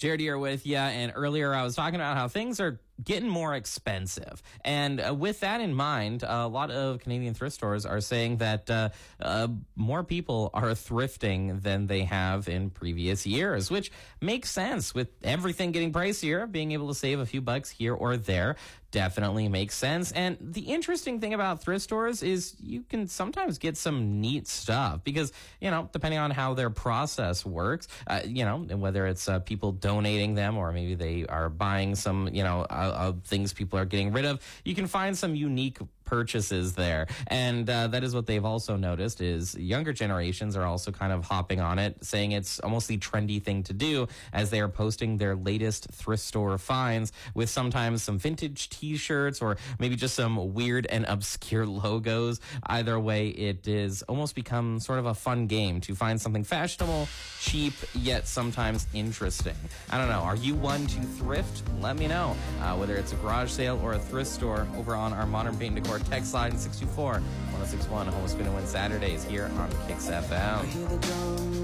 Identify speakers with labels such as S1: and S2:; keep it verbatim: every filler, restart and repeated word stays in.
S1: Jared here with you, and earlier I was talking about how things are getting more expensive. And uh, with that in mind, uh, a lot of Canadian thrift stores are saying that uh, uh, more people are thrifting than they have in previous years, which makes sense. With everything getting pricier, being able to save a few bucks here or there definitely makes sense. And the interesting thing about thrift stores is you can sometimes get some neat stuff because, you know, depending on how their process works, uh, you know, and whether it's uh, people donating them or maybe they are buying some, you know, uh, uh, things people are getting rid of, you can find some unique purchases there. And uh, that is what they've also noticed is younger generations are also kind of hopping on it, saying it's almost the trendy thing to do as they are posting their latest thrift store finds with sometimes some vintage t-shirts or maybe just some weird and obscure logos. Either way, it is almost become sort of a fun game to find something fashionable, cheap, yet sometimes interesting. I don't know. Are you one to thrift? Let me know. Uh, whether it's a garage sale or a thrift store over on our Modern Paint and Decor text line six two four, one oh six one. Home Spin and Win Saturdays here on Kicks F M.